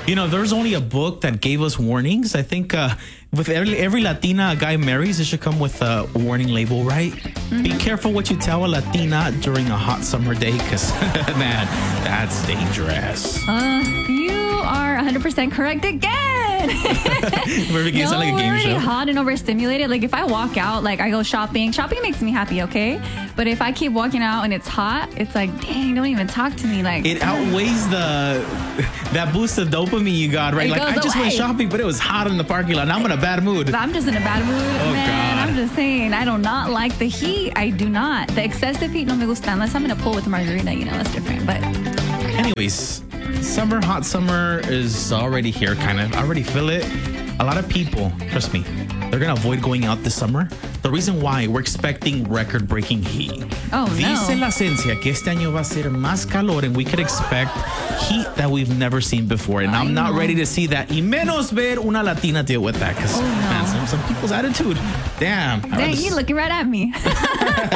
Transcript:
You know, there's only a book that gave us warnings. I think with every Latina a guy marries, it should come with a warning label, right? Be careful what you tell a Latina during a hot summer day, because, man, that's dangerous. You are 100% correct again. We're making it sound like a game already show. hot and overstimulated. Like, if I walk out, like, I go shopping. Shopping makes me happy, okay? But if I keep walking out and it's hot, it's like, dang, don't even talk to me. Like, It outweighs that boost of dopamine you got, right? It Like, I goes just went away. shopping, but it was hot in the parking lot. Now I'm in a bad mood. I'm just in a bad mood, man. God. I'm just saying, I do not like the heat. I do not. The excessive heat no me gusta. Unless I'm in a pool with a margarita, you know, that's different. But Anyways, hot summer is already here, kind of. I already feel it. A lot of people, trust me, they're going to avoid going out this summer. The reason why, we're expecting record-breaking heat. Oh, Dice no. la ciencia que este año va a ser más calor, and we could expect heat that we've never seen before. And I'm not ready to see that. Y menos ver una Latina deal with that. Because, no. man, some people's attitude, damn. dang, you looking right at me.